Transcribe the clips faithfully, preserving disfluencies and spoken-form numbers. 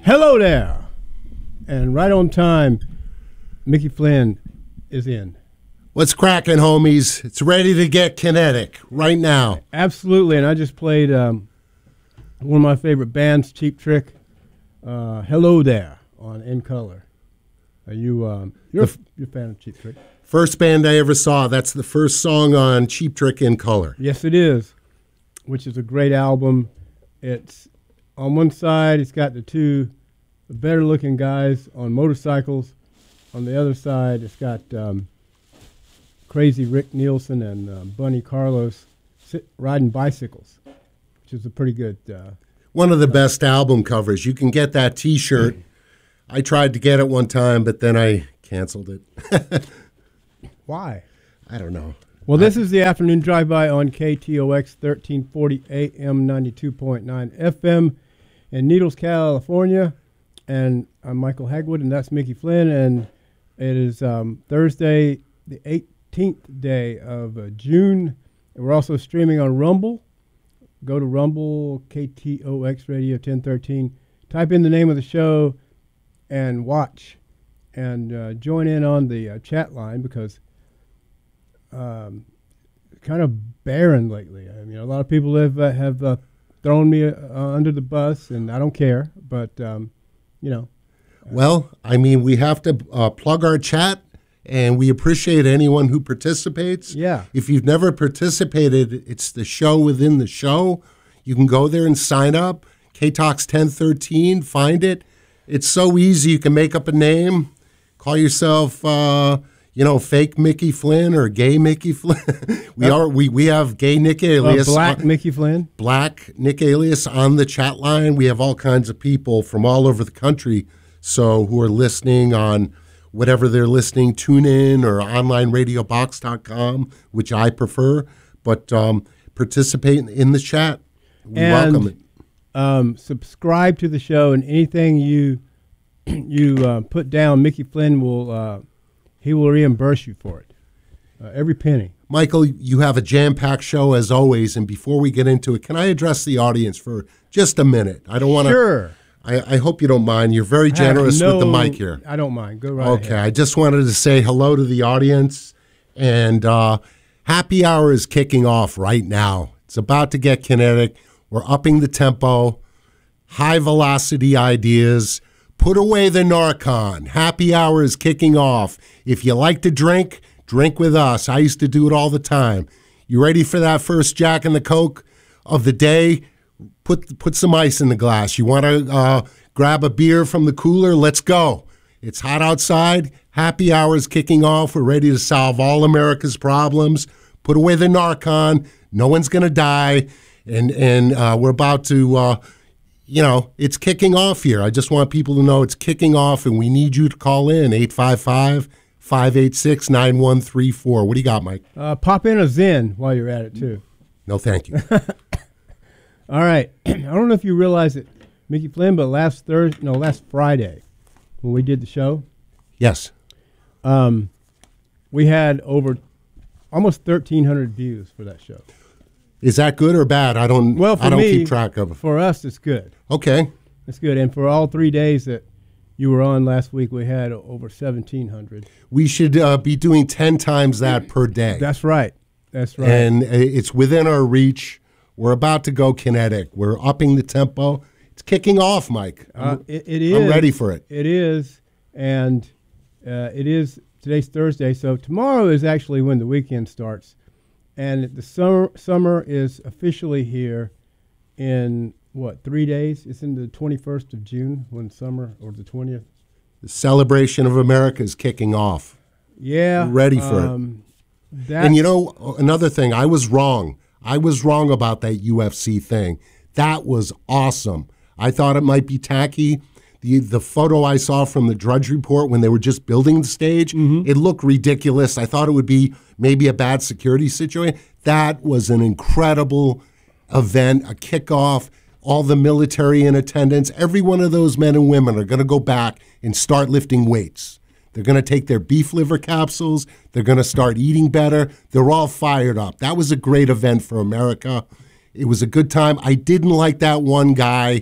Hello there. And right on time, Mickey Flynn is in. What's cracking, homies? It's ready to get kinetic right now. Absolutely. And I just played um, one of my favorite bands, Cheap Trick, uh, Hello There on In Color. Are you, um, you're, f- you're a fan of Cheap Trick? First band I ever saw. That's the first song on Cheap Trick In Color. Yes, it is, which is a great album. It's on one side, it's got the two better-looking guys on motorcycles. On the other side, it's got um, Crazy Rick Nielsen and uh, Bunny Carlos sit, riding bicycles, which is a pretty good. Uh, One of the best album covers. You can get that T-shirt. I tried to get it one time, but then I canceled it. Why? I don't know. Well, this is the afternoon drive-by on K T O X thirteen forty A M ninety-two point nine F M in Needles, California. And I'm Michael Hagwood, and that's Mickey Flynn. And it is um, Thursday, the eighteenth day of uh, June. And we're also streaming on Rumble. Go to Rumble, K T O X Radio ten thirteen. Type in the name of the show and watch. And uh, join in on the uh, chat line because um, it's kind of barren lately. I mean, a lot of people have, uh, have uh, thrown me uh, under the bus, and I don't care. But, um, you know. Well, I mean, we have to uh, plug our chat, and we appreciate anyone who participates. Yeah. If you've never participated, it's the show within the show. You can go there and sign up. K Talks ten thirteen, find it. It's so easy. You can make up a name, call yourself, uh, you know, fake Mickey Flynn or gay Mickey Flynn. we uh, are we we have gay Nick Alias, uh, black on, Mickey Flynn, black Nick Alias on the chat line. We have all kinds of people from all over the country, so who are listening on whatever they're listening, TuneIn or online radio box dot com, which I prefer. But um, participate in the chat. We and, welcome it. Um, subscribe to the show, and anything you you uh, put down, Mickey Flynn will uh, he will reimburse you for it, uh, every penny. Michael, you have a jam-packed show as always, and before we get into it, can I address the audience for just a minute? I don't want to. Sure. I, I hope you don't mind. You're very generous no, with the mic here. I don't mind. Go right okay, ahead. I just wanted to say hello to the audience, and uh, happy hour is kicking off right now. It's about to get kinetic. We're upping the tempo, high-velocity ideas. Put away the Narcon. Happy hour is kicking off. If you like to drink, drink with us. I used to do it all the time. You ready for that first Jack and the Coke of the day? Put put some ice in the glass. You want to uh, grab a beer from the cooler? Let's go. It's hot outside. Happy hour is kicking off. We're ready to solve all America's problems. Put away the Narcon. No one's going to die. And and uh, we're about to, uh, you know, it's kicking off here. I just want people to know it's kicking off, and we need you to call in, eight five five, five eight six, nine one three four. What do you got, Mike? Uh, pop in a Zen while you're at it, too. No, thank you. All right. I don't know if you realize it, Mickey Flynn, but last Thursday, no, last Friday when we did the show, Yes. um, we had over almost thirteen hundred views for that show. Is that good or bad? I don't. Well, for I don't me, keep track of it. For us, it's good. Okay. It's good. And for all three days that you were on last week, we had over seventeen hundred. We should uh, be doing ten times that per day. That's right. That's right. And it's within our reach. We're about to go kinetic. We're upping the tempo. It's kicking off, Mike. Uh, it, it is. I'm ready for it. It is. And uh, it is. Today's Thursday, so tomorrow is actually when the weekend starts. And the summer summer is officially here in, what, three days? It's in the twenty-first of June when summer, or the twentieth. The celebration of America is kicking off. Yeah. We're ready for um, it. And you know, another thing, I was wrong. I was wrong about that U F C thing. That was awesome. I thought it might be tacky. The the photo I saw from the Drudge Report when they were just building the stage, mm-hmm. It looked ridiculous. I thought it would be maybe a bad security situation. That was an incredible event, a kickoff, all the military in attendance. Every one of those men and women are going to go back and start lifting weights. They're going to take their beef liver capsules. They're going to start eating better. They're all fired up. That was a great event for America. It was a good time. I didn't like that one guy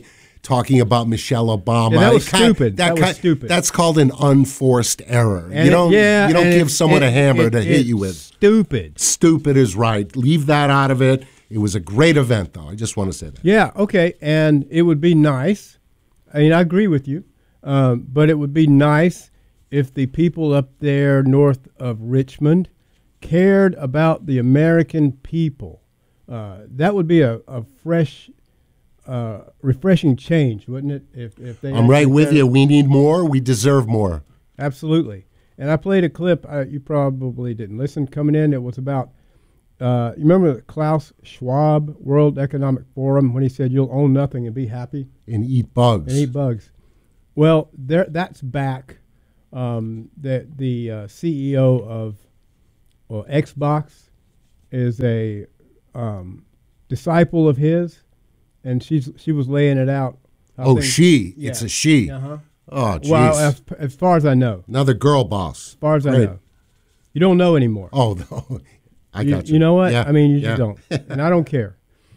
talking about Michelle Obama. Yeah, that was It kind- stupid. That was kind- stupid. That's called an unforced error. And you it- don't, yeah, you don't and give it- someone it- a hammer it- to hit it's you with. Stupid. Stupid is right. Leave that out of it. It was a great event, though. I just want to say that. Yeah, okay. And it would be nice. I mean, I agree with you. Um, but it would be nice if the people up there north of Richmond cared about the American people. Uh, that would be a, a fresh, uh, refreshing change, wouldn't it? If, if they I'm right actually with cared? you. We need more. We deserve more. Absolutely. And I played a clip. Uh, you probably didn't listen coming in. It was about, uh, you remember Klaus Schwab, World Economic Forum, when he said, "You'll own nothing and be happy And eat bugs. and eat bugs." Well, there, that's back. Um, the the uh, C E O of well, Xbox is a um, disciple of his, and she's she was laying it out. how oh, things- she. yeah. It's a she. Uh-huh. Oh, jeez. Well, as, as far as I know, Another girl boss. as far as I Great. know, you don't know anymore. Oh, no. I you, got you. you know what? Yeah. I mean, you Yeah. just don't, and I don't care.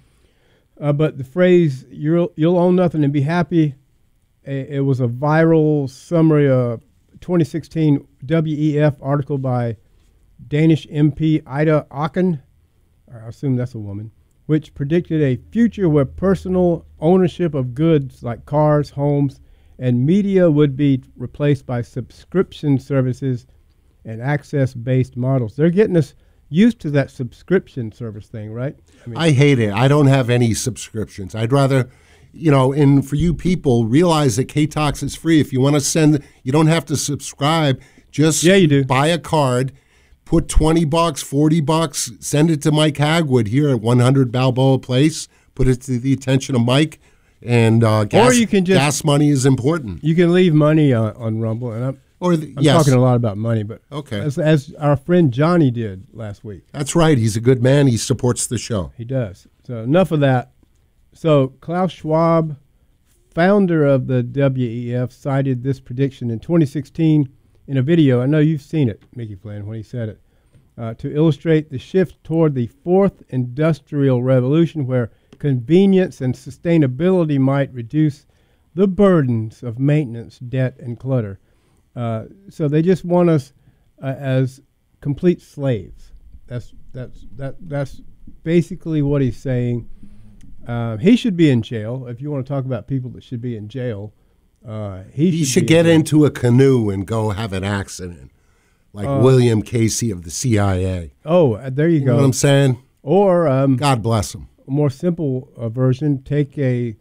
Uh, but the phrase "you'll you'll own nothing and be happy," it, it was a viral summary of twenty sixteen W E F article by Danish M P Ida Auken, I assume that's a woman, which predicted a future where personal ownership of goods like cars, homes, and media would be replaced by subscription services and access-based models. They're getting us used to that subscription service thing, right? I mean, I hate it. I don't have any subscriptions. I'd rather, you know, and for you people, realize that K-Tox is free. If you want to send, you don't have to subscribe. Just Yeah, you do. buy a card, put twenty bucks, forty bucks, send it to Mike Hagwood here at one hundred Balboa Place. Put it to the attention of Mike. And uh, gas, you can just- gas money is important. you can leave money on, on Rumble, and I'm, Or the, I'm yes, talking a lot about money, but Okay. as, as our friend Johnny did last week. that's right. He's a good man. He supports the show. He does. So enough of that. So Klaus Schwab, founder of the W E F, cited this prediction in twenty sixteen in a video. I know you've seen it, Mickey Flynn, when he said it, uh, to illustrate the shift toward the fourth industrial revolution, where convenience and sustainability might reduce the burdens of maintenance, debt, and clutter. Uh, so they just want us uh, as complete slaves. That's that's that that's basically what he's saying. Uh, he should be in jail. If you want to talk about people that should be in jail, uh, he, He should, should be get in jail. into a canoe and go have an accident, like Uh, William Casey of the C I A. Oh, uh, there you, You know go. what I'm saying? Or um, God bless him. a more simple uh, version: take a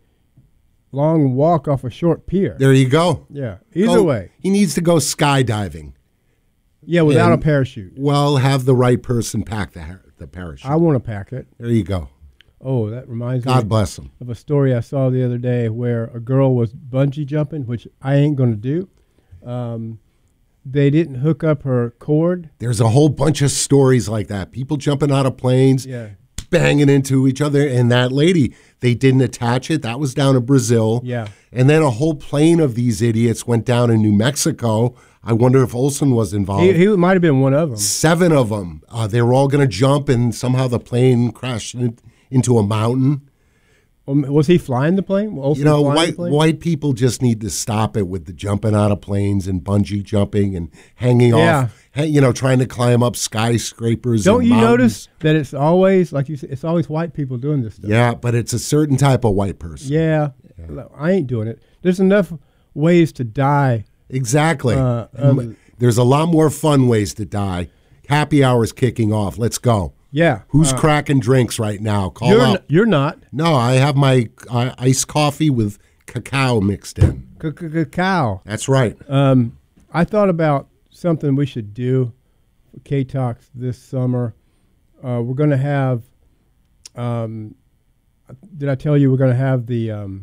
long walk off a short pier. There you go. Yeah. Either Go- way. He needs to go skydiving. Yeah, without and- a parachute. Well, have the right person pack the, har- the parachute. I want to pack it. there you go. Oh, that reminds God me bless him. of a story I saw the other day where a girl was bungee jumping, which I ain't going to do. Um, they didn't hook up her cord. There's a whole bunch of stories like that. People jumping out of planes, Yeah. banging into each other. And that lady, they didn't attach it. That was down in Brazil. Yeah. And then a whole plane of these idiots went down in New Mexico. I wonder if Olson was involved. He, he might have been one of them. Seven of them. Uh, they were all going to jump, and somehow the plane crashed in, into a mountain. Um, was he flying the plane? Was You know, Olsen flying the white plane? white people just need to stop it with the jumping out of planes and bungee jumping and hanging Yeah. off. ha- You know, trying to climb up skyscrapers. Don't and you mountains. notice that it's always, like you said, it's always white people doing this stuff? Yeah, but it's a certain type of white person. Yeah. Look, I ain't doing it. There's enough ways to die. Exactly. Uh, And um, There's a lot more fun ways to die. Happy hour's kicking off. Let's go. Yeah. Who's Uh, cracking drinks right now? Call You're, up. n- you're not. No, I have my uh, iced coffee with cacao mixed in. Cacao. That's right. Um, I thought about something we should do for K-Talks this summer. Uh, we're going to have, um, did I tell you we're going to have the, um,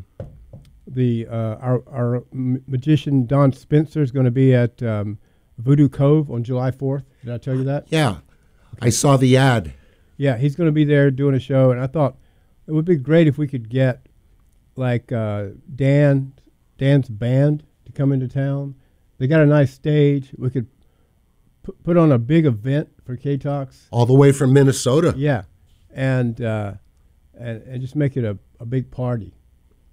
the uh, our, our m- magician Don Spencer is going to be at um, Voodoo Cove on July fourth. Did I tell you that? Yeah. I saw the ad. Yeah, he's going to be there doing a show, and I thought it would be great if we could get like uh, Dan, Dan's band to come into town. They got a nice stage. We could pu- put on a big event for K-Talks. All the way from Minnesota. Yeah, and uh, and and just make it a, a big party.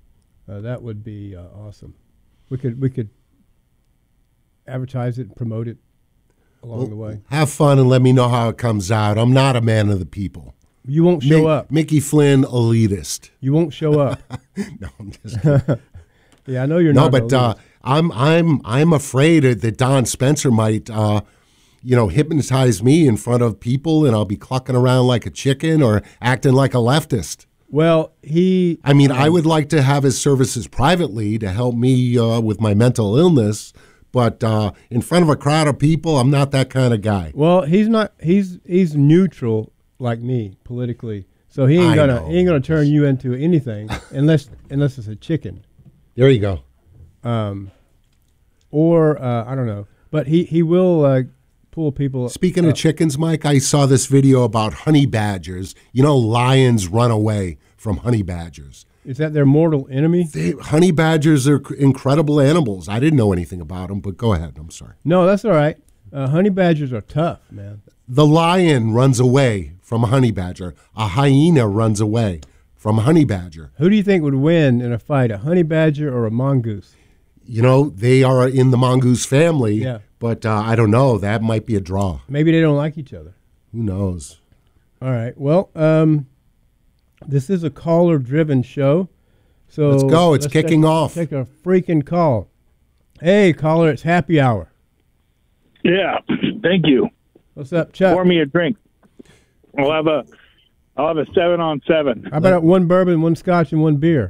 Uh, that would be uh, awesome. We could we could advertise it and promote it along Well, the way. have fun and let me know how it comes out. I'm not a man of the people. You won't show Mi- up. Mickey Flynn, elitist. You won't show up. No, I'm just kidding. Yeah, I know you're No, not. but uh, I'm I'm I'm afraid that Don Spencer might, uh, you know, hypnotize me in front of people, and I'll be clucking around like a chicken or acting like a leftist. well, he. I mean, I would like to have his services privately to help me uh, with my mental illness, but uh, in front of a crowd of people, I'm not that kind of guy. Well, he's not. He's he's neutral like me politically, so he ain't I gonna know. he ain't gonna turn you into anything unless unless it's a chicken. There you go. Um, or uh, I don't know, but he he will uh, pull people. Speaking uh, of chickens, Mike, I saw this video about honey badgers. You know, lions run away from honey badgers. Is that their mortal enemy? They, honey badgers are c- incredible animals. I didn't know anything about them, but go ahead. I'm sorry. No, that's all right. Uh, honey badgers are tough, man. The lion runs away from a honey badger. A hyena runs away from a honey badger. Who do you think would win in a fight, a honey badger or a mongoose? You know, they are in the mongoose family, Yeah. but uh, I don't know. That might be a draw. Maybe they don't like each other. Who knows? All right. Well, um, this is a caller-driven show, so Let's go. It's let's kicking take, off. Take a freaking call. Hey, caller, it's happy hour. Yeah, thank you. What's up, Chuck? Pour me a drink. I'll have a, I'll have a seven on seven. How about one bourbon, one scotch, and one beer?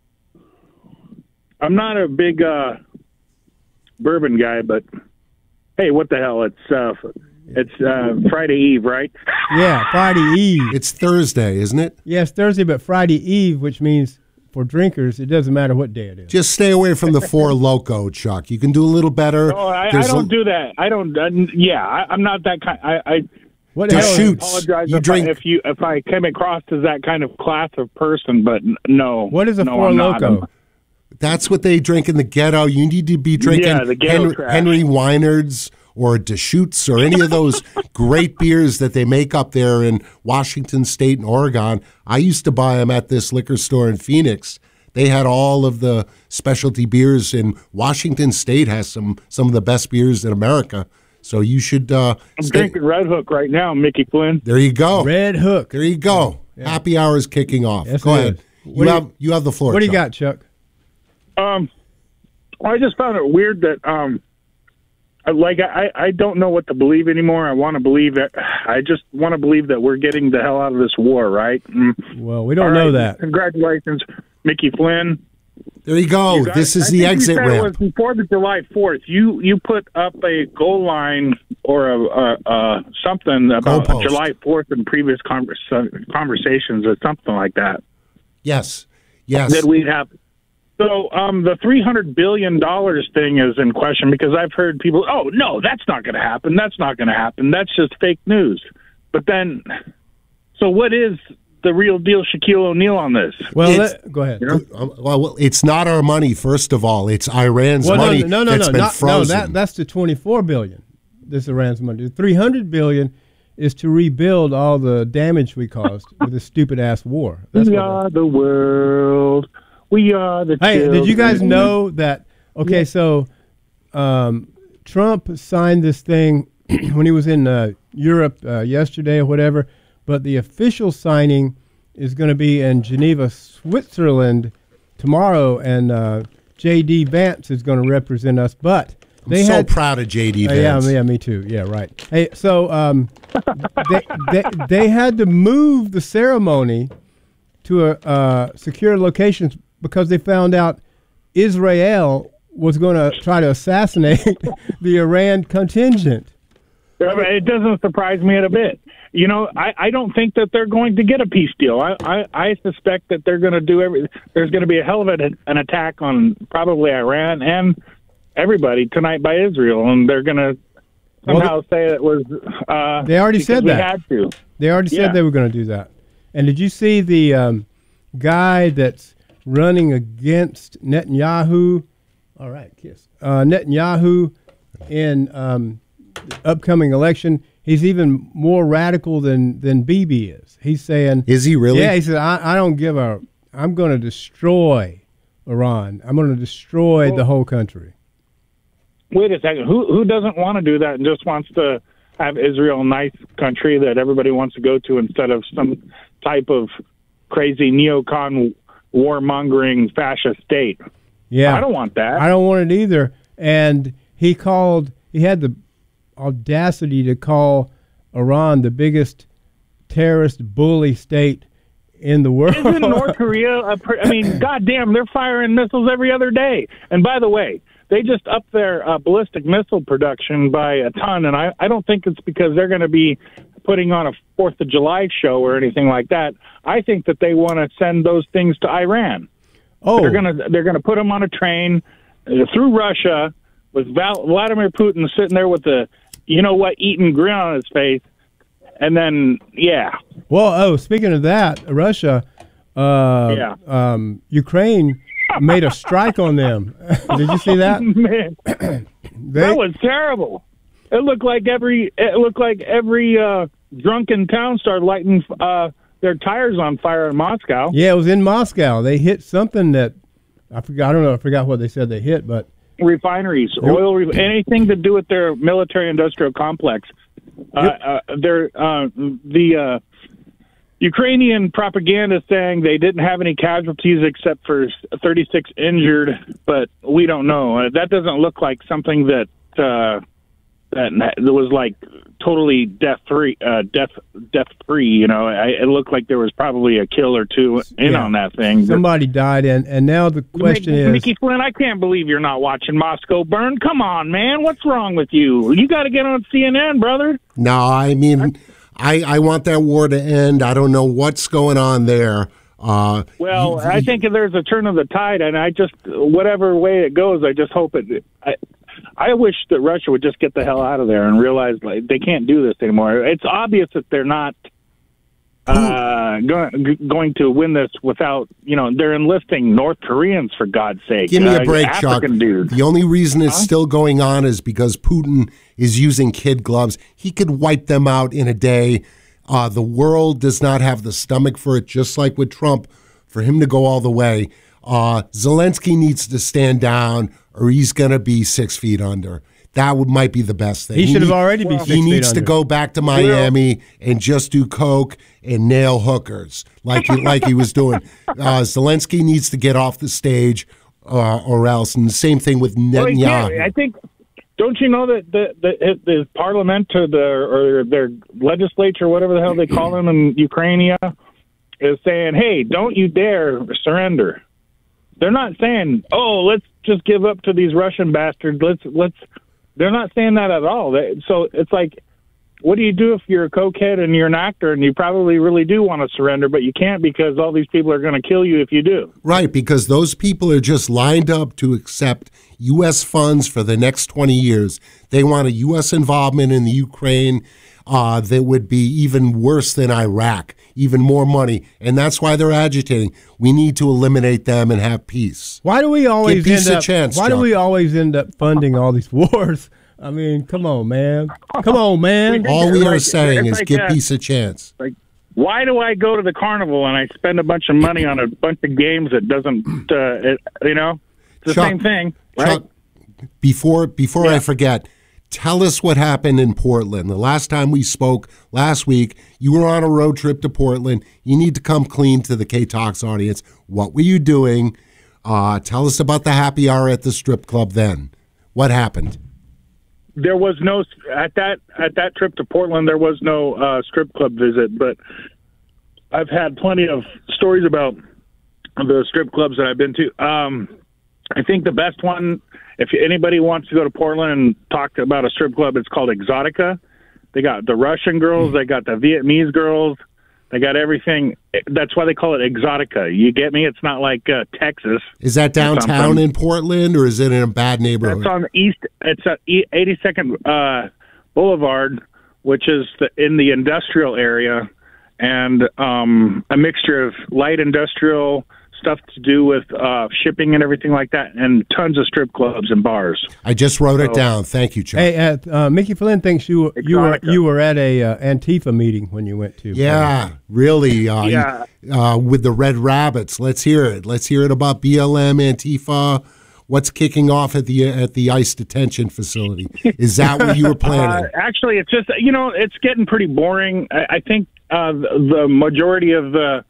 I'm not a big uh, bourbon guy, but hey, what the hell? It's uh, it's uh, Friday Eve, right? Yeah, Friday Eve. It's Thursday, isn't it? Yes, Thursday, but Friday Eve, which means for drinkers, it doesn't matter what day it is. Just stay away from the Four Loco, Chuck. You can do a little better. Oh, I, I There's don't a- do that. I don't. Uh, yeah, I, I'm not that kind. I, I What the Just hell? I shoot. apologize You if, drink- I, if you if I came across as that kind of class of person, but n- no. What is a no, Four I'm not. Loco? That's what they drink in the ghetto. You need to be drinking Yeah, the ghetto Henry, trash. Henry Weinard's or Deschutes or any of those great beers that they make up there in Washington State and Oregon. I used to buy them at this liquor store in Phoenix. They had all of the specialty beers, and Washington State has some some of the best beers in America. So you should. Uh, I'm stay- drinking Red Hook right now, Mickey Flynn. There you go. Red Hook. There you go. Happy hour is kicking off. Yes, go it ahead. is. You What do you- have you have the floor. What do you Chuck. got, Chuck? Um, well, I just found it weird that um, I- like I, I don't know what to believe anymore. I want to believe that. I just want to believe that we're getting the hell out of this war, right? Mm. Well, we don't All know right, that. Congratulations, Mickey Flynn. There you go. You guys- this is I the think exit you said ramp. It was before the July fourth. You you put up a goal line or a, a, a something about Goalpost. July fourth in previous convers- conversations or something like that. Yes. Yes. That we'd have. So um, the three hundred billion dollars thing is in question because I've heard people, oh, no, that's not going to happen. That's not going to happen. That's just fake news. But then, so what is the real deal, Shaquille O'Neal, on this? Well, It's- let, go ahead. Um, well, well, it's not our money. First of all, it's Iran's Well, money no, no, no, that's no, been not, no. frozen. That that's the twenty-four billion. This Iran's money. The three hundred billion is to rebuild all the damage we caused with this stupid ass war. That's we what are the world. We are the Hey, did you guys children. know that? Okay, so um, Trump signed this thing when he was in uh, Europe uh, yesterday or whatever, but the official signing is going to be in Geneva, Switzerland tomorrow, and uh, J D. Vance is going to represent us. But I'm they so had proud of J D uh, yeah, Vance. yeah, me too. Yeah, right. Hey, so um, they, they they had to move the ceremony to a uh, secure location because they found out Israel was going to try to assassinate the Iran contingent. I mean, it doesn't surprise me a bit. You know, I, I don't think that they're going to get a peace deal. I, I, I suspect that they're going to do every. There's going to be a hell of an, an attack on probably Iran and everybody tonight by Israel, and they're going to somehow Well, say it was. Uh, They already because said we that. had to. They already Yeah. said they were going to do that. And did you see the um, guy that's running against Netanyahu? All right, kiss. Uh, Netanyahu in um, the upcoming election. He's even more radical than than Bibi is. He's saying, Is he really? yeah, he said, I, I don't give a. I'm going to destroy Iran. I'm going to destroy well, the whole country. Wait a second. Who who doesn't want to do that and just wants to have Israel a nice country that everybody wants to go to instead of some type of crazy neocon warmongering fascist state? Yeah, I don't want that. I don't want it either. And he called. He had the audacity to call Iran the biggest terrorist bully state in the world. Isn't North Korea? A pre- I mean, goddamn, they're firing missiles every other day. And by the way, they just upped their uh, ballistic missile production by a ton. And I, I don't think it's because they're going to be putting on a Fourth of July show or anything like that. I think that they want to send those things to Iran. Oh, they're going to they're going to put them on a train uh, through Russia with Val- Vladimir Putin sitting there with the, you know what, eating grin on his face. And then, yeah. Well, oh, speaking of that, Russia, uh, yeah. um, Ukraine made a strike on them. Did you see that? Oh, man, they, that was terrible. It looked like every it looked like every uh, drunken town started lighting uh, their tires on fire in Moscow. Yeah, it was in Moscow. They hit something that I forgot. I don't know. I forgot what they said they hit, but refineries, oil, re- anything to do with their military-industrial complex. Uh, uh, they're, uh, the uh, Ukrainian propaganda saying they didn't have any casualties except for thirty-six injured, but we don't know. Uh, that doesn't look like something that uh, that that was like totally death free, uh, death death free. You know, I, it looked like there was probably a kill or two in yeah. on that thing. Somebody died, and and now the question Mickey, is, Mickey Flynn, I can't believe you're not watching Moscow burn. Come on, man, what's wrong with you? You got to get on C N N, brother. No, I mean, I I want that war to end. I don't know what's going on there. Uh, well, you, I think there's a turn of the tide, and I just whatever way it goes, I just hope it. I, I wish that Russia would just get the hell out of there and realize like they can't do this anymore. It's obvious that they're not uh, going going to win this without, you know, they're enlisting North Koreans for God's sake. Give me a uh, break, Chuck. Dudes. The only reason it's huh? still going on is because Putin is using kid gloves. He could wipe them out in a day. Uh, the world does not have the stomach for it, just like with Trump, for him to go all the way. Uh, Zelensky needs to stand down, or he's going to be six feet under. That would might be the best thing. he, He should have need- already been He six feet needs to under. go back to Miami and just do coke and nail hookers like he, like he was doing. Uh, Zelensky needs to get off the stage, uh, or else. And the same thing with Well, he can't. Netanyahu. I think. Don't you know that the the, the parliament or the or their legislature, whatever the hell they call them in Ukraine, is saying, "Hey, don't you dare surrender." They're not saying, "Oh, let's just give up to these Russian bastards." Let's let's. They're not saying that at all. They, so it's like, what do you do if you're a cokehead and you're an actor and you probably really do want to surrender, but you can't because all these people are going to kill you if you do? Right, because those people are just lined up to accept U S funds for the next twenty years. They want a U S involvement in the Ukraine uh, that would be even worse than Iraq, even more money. And that's why they're agitating. We need to eliminate them and have peace. Why do we always Give peace end a up? chance, why do Chuck. we always end up funding all these wars? I mean, come on, man. Come on, man. All we are Like, saying it's is like, give uh, peace a chance. Like, why do I go to the carnival and I spend a bunch of money on a bunch of games that doesn't, uh, it, you know, it's the Chuck, same thing, right? Chuck, before before Yeah. I forget, tell us what happened in Portland. The last time we spoke last week, you were on a road trip to Portland. You need to come clean to the K-Talks audience. What were you doing? Uh, tell us about the happy hour at the strip club then. What happened? There was no at that at that trip to Portland. There was no uh, strip club visit, but I've had plenty of stories about the strip clubs that I've been to. Um, I think the best one, if anybody wants to go to Portland and talk about a strip club, it's called Exotica. They got the Russian girls, they got the Vietnamese girls, they got everything. That's why they call it Exotica. You get me? It's not like uh, Texas. Is that downtown Something. in Portland, or is it in a bad neighborhood? That's on the east. It's at eighty-second uh, Boulevard, which is the, in the industrial area, and um, a mixture of light industrial, stuff to do with uh, shipping and everything like that, and tons of strip clubs and bars. I just wrote it So- down. Thank you, Chuck. Hey, uh, uh, Mickey Flynn thinks you you were Exotica. you were at a uh, Antifa meeting when you went to. Yeah, really. Uh, Yeah. Uh, with the Red Rabbits. Let's hear it. Let's hear it about B L M, Antifa. What's kicking off at the at the ICE detention facility? Is that what you were planning? Uh, actually, it's just, you know, it's getting pretty boring. I, I think uh, the, the majority of the,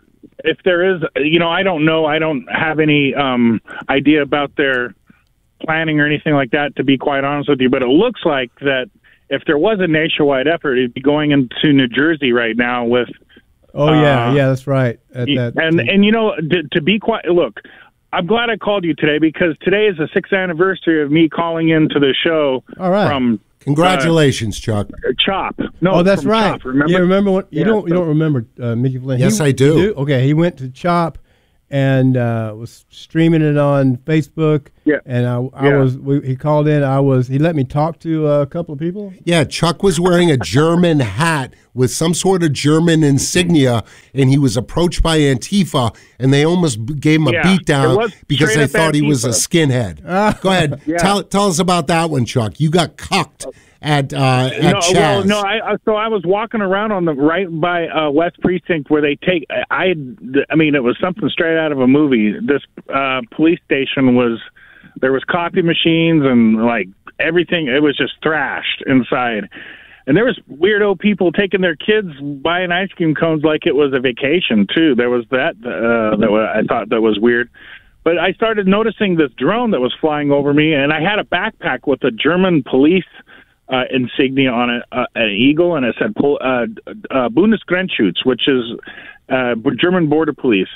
if there is, you know, I don't know, I don't have any um, idea about their planning or anything like that, to be quite honest with you, but it looks like that if there was a nationwide effort, it'd be going into New Jersey right now with. Oh yeah, Uh, yeah, that's right. At that, and and you know, to, to be quite, look, I'm glad I called you today because today is the sixth anniversary of me calling into the show All right. from Congratulations, Chuck. uh, Chop. No, oh, that's from right. Chop, remember? You remember what? You Yeah, don't. You so- don't remember uh, Mickey Flynn? Yes, He- I do. you Okay, he went to Chop and uh, was streaming it on Facebook. Yeah. And I, I Yeah. was. We, he called in. I was. He let me talk to uh, a couple of people. Yeah, Chuck was wearing a German hat with some sort of German insignia, and he was approached by Antifa, and they almost b- gave him a Yeah, beat it down was because straight they up thought he was a Antifa. skinhead. Go ahead. Yeah. Tell, tell us about that one, Chuck. You got cucked at, uh, at No, Chaz. well, no. I, I so I was walking around on the right by uh, West Precinct where they take. I, I mean, it was something straight out of a movie. This uh, police station was. There was coffee machines and like everything. It was just thrashed inside, and there was weirdo people taking their kids buying ice cream cones like it was a vacation too. There was that uh, that wa- I thought that was weird. But I started noticing this drone that was flying over me, and I had a backpack with a German police uh, insignia on it, uh, an eagle, and it said pol- uh, uh, Bundesgrenzschutz, which is uh, German border police.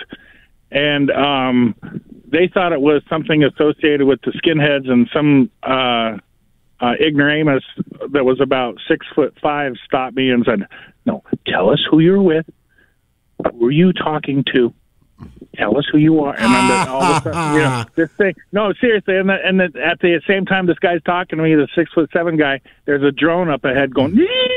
And um, they thought it was something associated with the skinheads, and some uh, uh, ignoramus that was about six foot five stopped me and said, "No, tell us who you're with. Who are you talking to? Tell us who you are." And then the, all of a sudden, you know, this thing. No, seriously. And, the, and the, at the same time, this guy's talking to me, the six foot seven guy. There's a drone up ahead going,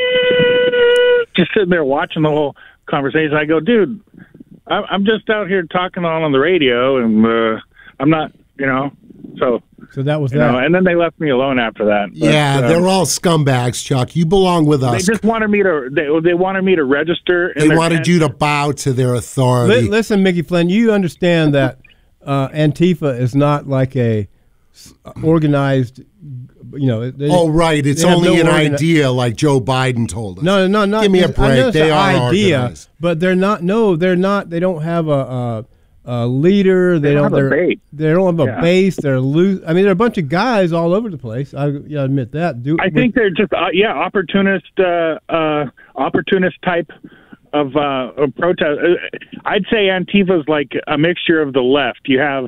just sitting there watching the whole conversation. I go, dude, I- I'm just out here talking on on the radio, and uh, I'm not, you know. So, So that was you that. know, and then they left me alone after that. But, Yeah, uh, they're all scumbags, Chuck. You belong with They us. just wanted me to. They, they wanted me to register. in They their wanted tent. you to bow to their Li- authority. listen, Mickey Flynn, you understand that uh, Antifa is not like a s- organized. You know. They, Oh, right. It's they have only no an organi- idea, like Joe Biden told us. No, no, not. Give me a I know break. it's They an are idea, organized. but they're not. No, they're not. They don't have a, a, a leader. They, They don't don't. have a they're- base. They don't have a Yeah. base. They're loose. I mean, they're a bunch of guys all over the place. I yeah, admit that. Do, I think they're just uh, yeah, opportunist, uh, uh, opportunist type of uh, of protest. Uh, I'd say Antifa's like a mixture of the left. You have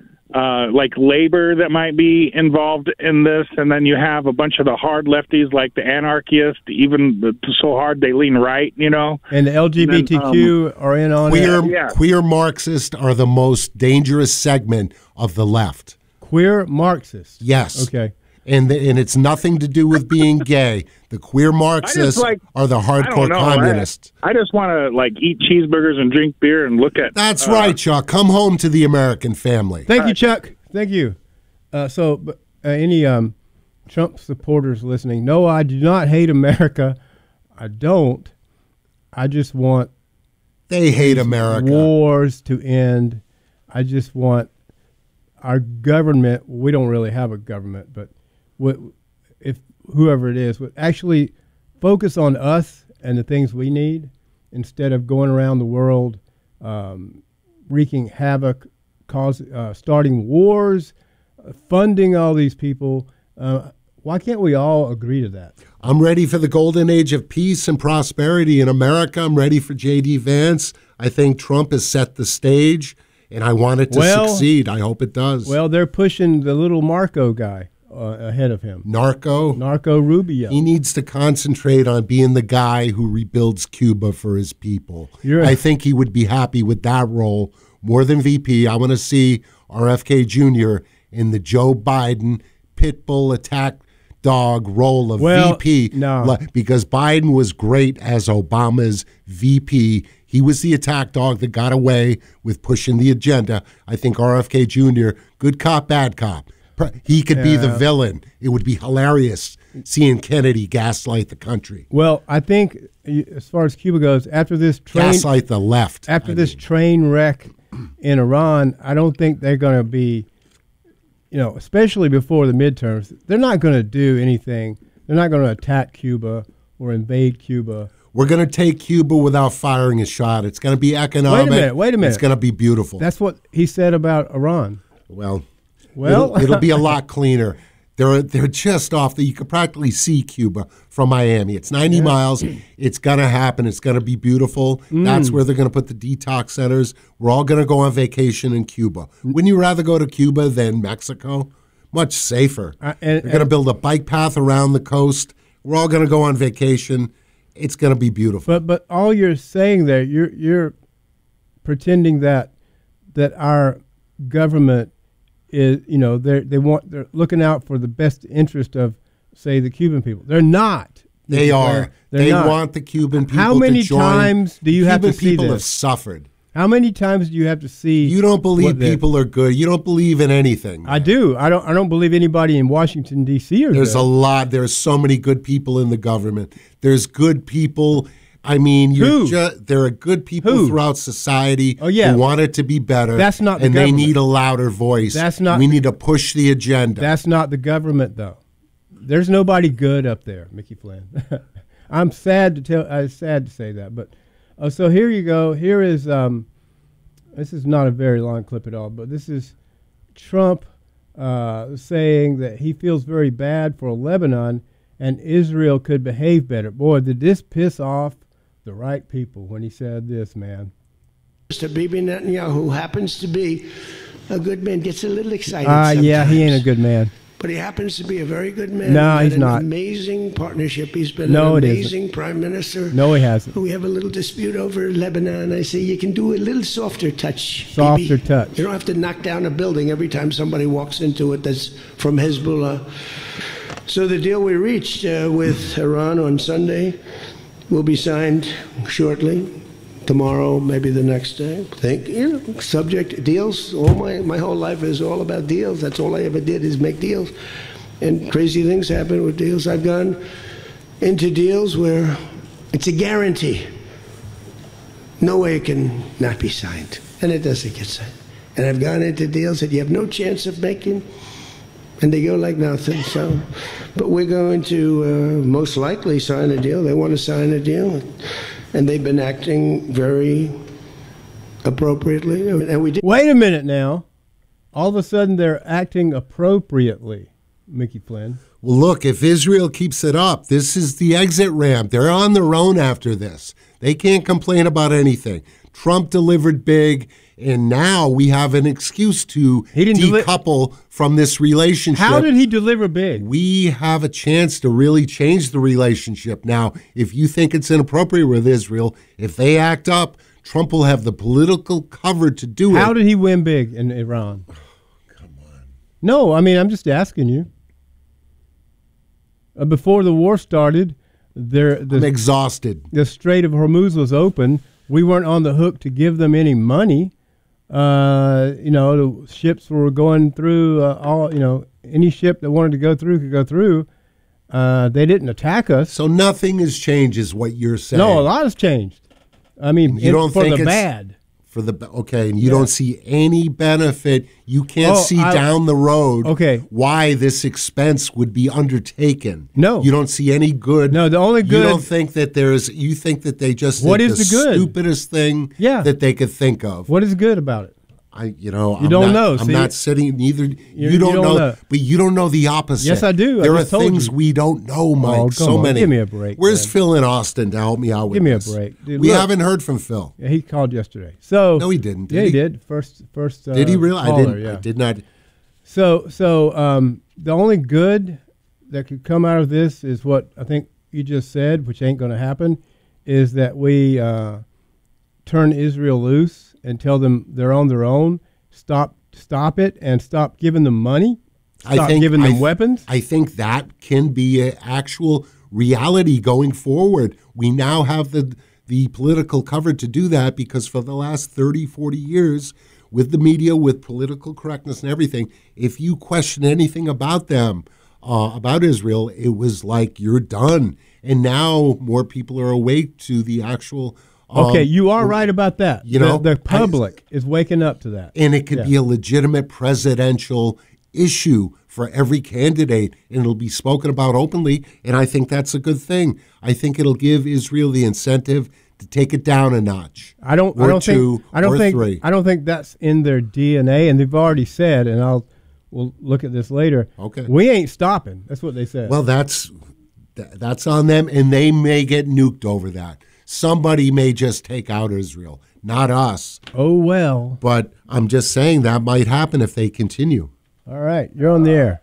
uh, like labor that might be involved in this, and then you have a bunch of the hard lefties like the anarchists, even the, so hard they lean right. You know, and the L G B T Q are in on Queer, it. Yeah. queer Marxists are the most dangerous segment of the left. Queer Marxists. Yes. Okay. And the, and it's nothing to do with being gay. The queer Marxists like- are the I hardcore don't know. I, communists. I just want to like eat cheeseburgers and drink beer and look at. That's uh, right, Chuck. Come home to the American family. Thank you, Chuck. Thank you. Uh, so, but, uh, any um, Trump supporters listening? No, I do not hate America. I don't. I just want They hate America. wars to end. I just want our government. We don't really have a government, but what if whoever it is would actually focus on us and the things we need instead of going around the world um, wreaking havoc, cause uh, starting wars, uh, funding all these people. Uh, why can't we all agree to that? I'm ready for the golden age of peace and prosperity in America. I'm ready for J D Vance. I think Trump has set the stage, and I want it to Well- succeed. I hope it does. Well, they're pushing the little Marco guy uh, ahead of him, Narco. Narco Rubio. He needs to concentrate on being the guy who rebuilds Cuba for his people. You're- I think he would be happy with that role more than V P. I want to see R F K Junior in the Joe Biden pitbull attack dog role of Well, V P. no. Li- Because Biden was great as Obama's V P. He was the attack dog that got away with pushing the agenda. I think R F K Junior, good cop, bad cop. He could be the Yeah. villain. It would be hilarious seeing Kennedy gaslight the country. Well, I think y- as far as Cuba goes, after this train, Gaslight the left. after I this mean. train wreck in Iran, I don't think they're going to be, you know, especially before the midterms, they're not going to do anything. They're not going to attack Cuba or invade Cuba. We're going to take Cuba without firing a shot. It's going to be economic. Wait a minute, wait a minute. It's going to be beautiful. That's what he said about Iran. well, Well, it'll, it'll be a lot cleaner. They're they're just off the. You could practically see Cuba from Miami. It's ninety miles. It's gonna happen. It's gonna be beautiful. Mm. That's where they're gonna put the detox centers. We're all gonna go on vacation in Cuba. Wouldn't you rather go to Cuba than Mexico? Much safer. Uh, and- they're gonna and- build a bike path around the coast. We're all gonna go on vacation. It's gonna be beautiful. But but all you're saying there, you're you're pretending that that our government is, you know, they they want they're looking out for the best interest of, say, the Cuban people. They're not. They are. They're, they're they not. want the Cuban people. How many to join. times do you have Cuban to see people this? have suffered. How many times do you have to see? You don't believe what the- people are good. You don't believe in anything. I do. I don't. I don't believe anybody in Washington D C are There's good. a lot. There's so many good people in the government. There's good people. I mean, you're Who? ju- there are good people Who? throughout society Oh, yeah. who want it to be better. That's not the and they government. need a louder voice. That's not- We need to push the agenda. That's not the government, though. There's nobody good up there, Mickey Flynn. I'm sad to tell. I'm sad to say that, but uh, so here you go. Here is um, this is not a very long clip at all, but this is Trump uh, saying that he feels very bad for Lebanon and Israel could behave better. Boy, did this piss off the right people when he said this, man. Mister Bibi Netanyahu, who happens to be a good man, gets a little excited. Ah, yeah, he ain't a sometimes. good man. But he happens to be a very good man. No, We've he's had an not. Amazing partnership. He's been No, an it isn't. amazing prime minister. No, he hasn't. We have a little dispute over Lebanon. I say you can do a little softer touch. Softer Bibi. touch. You don't have to knock down a building every time somebody walks into it that's from Hezbollah. So the deal we reached uh, with Iran on Sunday will be signed shortly. Tomorrow, maybe the next day. Think, you know, subject deals. All my my whole life is all about deals. That's all I ever did is make deals, and crazy things happen with deals. I've gone into deals where it's a guarantee. No way it can not be signed, and it doesn't get signed. And I've gone into deals that you have no chance of making, and they go like nothing. So, but we're going to uh, most likely sign a deal. They want to sign a deal. And they've been acting very appropriately. And we did. Wait a minute now. All of a sudden, they're acting appropriately, Mickey Flynn. Well, look, if Israel keeps it up, this is the exit ramp. They're on their own after this. They can't complain about anything. Trump delivered big, and now we have an excuse to He didn't deli- decouple from this relationship. How did he deliver big? We have a chance to really change the relationship. Now, if you think it's inappropriate with Israel, if they act up, Trump will have the political cover to do it. How did he win big in Iran? Come on. No, I mean, I'm just asking you. Uh, before the war started, there I'm the, exhausted. the Strait of Hormuz was open. We weren't on the hook to give them any money. Uh, you know, the ships were going through uh, all, you know, any ship that wanted to go through could go through. Uh, they didn't attack us. So nothing has changed, is what you're saying. No, a lot has changed. I mean, You in- don't for think the it's- bad. For the okay, and you Yeah. don't see any benefit. You can't Oh, see I- down the road. Okay. Why this expense would be undertaken? No. you don't see any good. No, the only You good- don't think that there's. You think that they just. What did is the good? Stupidest thing. Yeah. that they could think of. What is good about it? I, you know, You I'm don't not, know, I'm see? not sitting. Neither you, you don't, don't know, know. but you don't know the opposite. Yes, I do. I There are just told things you. we don't know, Mike. Oh, so come on. many. Give me a break, Where's man. Phil in Austin to help me out with Give me a this? break. Dude, we look. haven't heard from Phil. Yeah, he called yesterday. So No, he didn't, did yeah, he? he? did. First, first. Uh, Did he really? I caller, didn't. Yeah. I did not. So, so um, the only good that could come out of this is what I think you just said, which ain't going to happen, is that we uh, turn Israel loose and tell them they're on their own. Stop, stop it, and stop giving them money. Stop I think, giving I them th- weapons. I think that can be an actual reality going forward. We now have the the political cover to do that, because for the last thirty, forty years, with the media, with political correctness and everything, if you question anything about them, uh, about Israel, it was like you're done. And now more people are awake to the actual. Um, okay, you are right about that. You know, the, the public I, is waking up to that, and it could yeah. be a legitimate presidential issue for every candidate, and it'll be spoken about openly. And I think that's a good thing. I think it'll give Israel the incentive to take it down a notch. I don't. Or I don't two, think. I don't or think. three. I don't think that's in their D N A, and they've already said. And I'll. We'll look at this later. Okay. We ain't stopping. That's what they said. Well, that's that's on them, and they may get nuked over that. Somebody may just take out Israel, not us. Oh well. But I'm just saying that might happen if they continue. All right, you're on the air.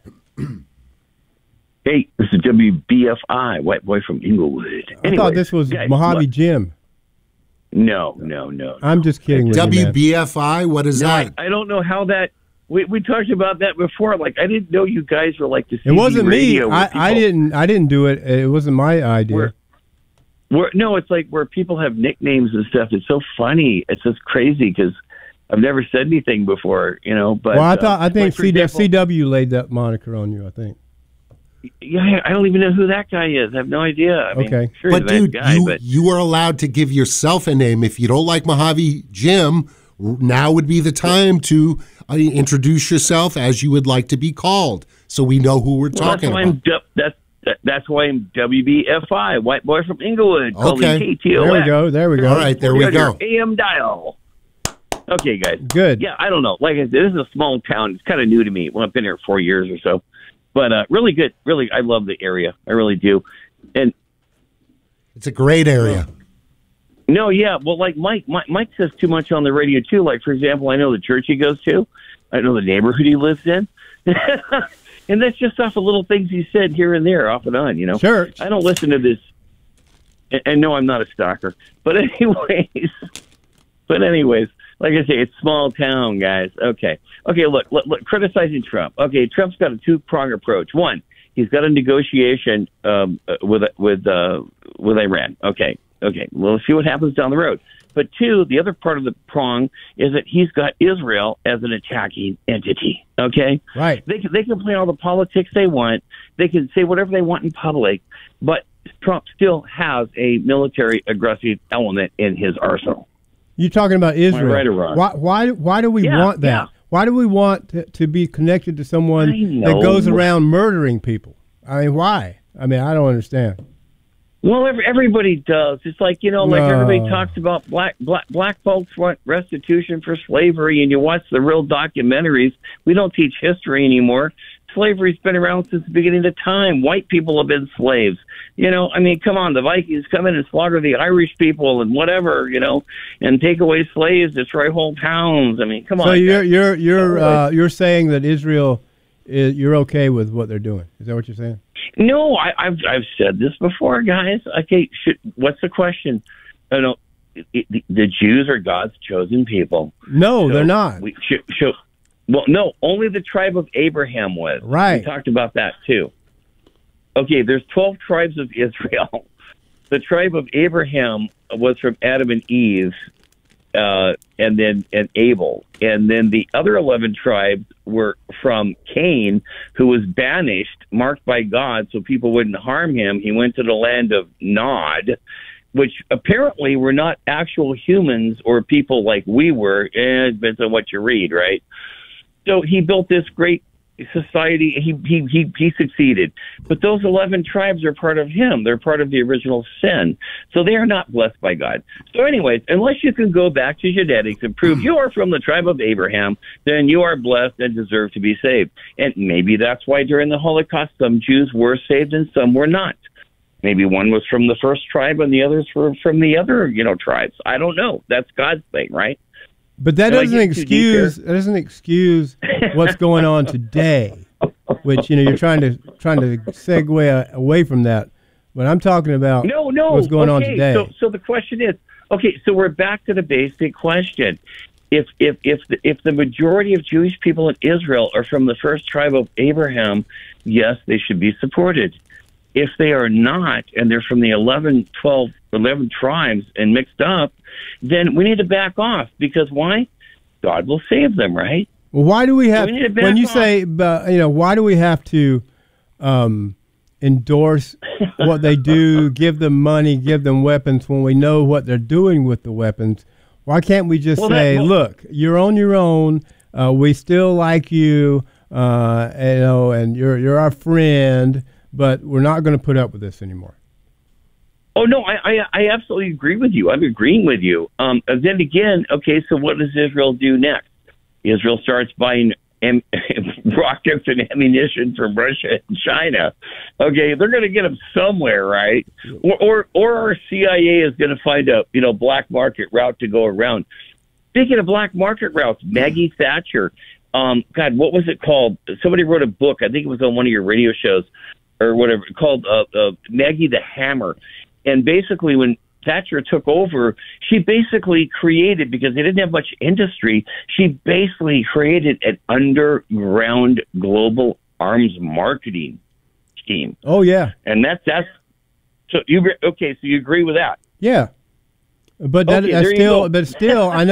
Hey, this is W B F I, white boy from Inglewood. I thought this was guys, Mojave look, Jim. No, no, no. I'm just kidding with you, man. W B F I, what is No, I, that? I don't know how that. We we talked about that before. Like, I didn't know you guys were like the C It B wasn't me. radio where I, I people- didn't. I didn't do it. It wasn't my idea. Where, where, no, it's like where people have nicknames and stuff. It's so funny. It's just crazy because I've never said anything before, you know. But well, I uh, thought. I think like, for C W, example- C W laid that moniker on you. I think. Yeah, I don't even know who that guy is. I have no idea. I mean, Okay. sure But he's a nice dude, guy, you but you are allowed to give yourself a name. If you don't like Mojave Jim, now would be the time to uh, introduce yourself as you would like to be called, so we know who we're well, that's talking why about. I'm du- that's that, that's why I'm W B F I, white boy from Inglewood, calling Okay. K T O X. There we go. There we go. All right, there we go. A M dial. Okay, guys. Good. Yeah, I don't know. Like I said, this is a small town. It's kind of new to me. Well, I've been here four years or so, but uh, really good. Really, I love the area. I really do. And It's a great area. no, yeah. Well, like Mike, Mike, Mike says too much on the radio too. Like, for example, I know the church he goes to. I know the neighborhood he lives in. And that's just off of little things he said here and there, off and on, you know. Church. I don't listen to this. And, and no, I'm not a stalker. But anyways, but anyways, like I say, it's small town, guys. Okay. Okay, look, look, look criticizing Trump. Okay, Trump's got a two-pronged approach. One, he's got a negotiation um, with with uh, with Iran. Okay. Okay, well, let's see what happens down the road. But two, the other part of the prong is that he's got Israel as an attacking entity. Okay, Right. they can, they can play all the politics they want. They can say whatever they want in public, but Trump still has a military aggressive element in his arsenal. You're talking about Israel. right or wrong? Why? Why? Why do we Yeah, want that? yeah. Why do we want to, to be connected to someone I know. that goes around murdering people? I mean, why? I mean, I don't understand. Well, every, everybody does. It's like, you know, like No. everybody talks about black, black black folks want restitution for slavery, and you watch the real documentaries. We don't teach history anymore. Slavery's been around since the beginning of time. White people have been slaves. You know, I mean, come on, the Vikings come in and slaughter the Irish people and whatever, you know, and take away slaves, destroy whole towns. I mean, come So on. you're guys. you're you're Oh, uh, you're saying that Israel, is, you're okay with what they're doing? Is that what you're saying? No, I, I've I've said this before, guys. Okay, should, what's the question? You know, it, it, the Jews are God's chosen people. No, So they're not. We should, should, well, no, only the tribe of Abraham was. Right. We talked about that too. Okay, there's twelve tribes of Israel. The tribe of Abraham was from Adam and Eve, uh, and then and Abel, and then the other eleven tribes were from Cain, who was banished, marked by God, so people wouldn't harm him. He went to the land of Nod, which apparently were not actual humans or people like we were. Eh, it depends on what you read, right? So he built this great society. He, he he he succeeded, but those eleven tribes are part of him. They're part of the original sin, so they are not blessed by God. So, anyways, unless you can go back to genetics and prove you are from the tribe of Abraham, then you are blessed and deserve to be saved. And maybe that's why during the Holocaust, some Jews were saved and some were not. Maybe one was from the first tribe and the others were from the other, you know, tribes. I don't know. That's God's thing, right? But that Did I doesn't get too deep here? excuse that doesn't excuse what's going on today, which you know you're trying to trying to segue a, away from that. But I'm talking about No, no. what's going on okay, today. So, so the question is, okay, so we're back to the basic question. If if if the, if the majority of Jewish people in Israel are from the first tribe of Abraham, yes, they should be supported. If they are not, and they're from the eleven, twelve, eleven tribes and mixed up, then we need to back off. Because why? God will save them, right? Well, why do we have, So we need to back when you off. say, uh, you know, why do we have to um, endorse what they do, give them money, give them weapons when we know what they're doing with the weapons? Why can't we just Well, that- say, well- look, you're on your own, uh, we still like you, uh, you know, and you're you're our friend, but we're not going to put up with this anymore. Oh, no, I, I, I absolutely agree with you. I'm agreeing with you. Um, and then again, okay, so what does Israel do next? Israel starts buying am- rockets and ammunition from Russia and China. Okay, they're going to get them somewhere, right? Or, or, or our C I A is going to find a, you know, black market route to go around. Speaking of black market routes, Maggie Thatcher, um, God, what was it called? Somebody wrote a book. I think it was on one of your radio shows or whatever, called uh, uh, Maggie the Hammer. And basically, when Thatcher took over, she basically created, because they didn't have much industry, she basically created an underground global arms marketing scheme. Oh, yeah. And that's, that's, so you, okay, so you agree with that? Yeah. But that, Okay, that's there you still, go. but still, I know.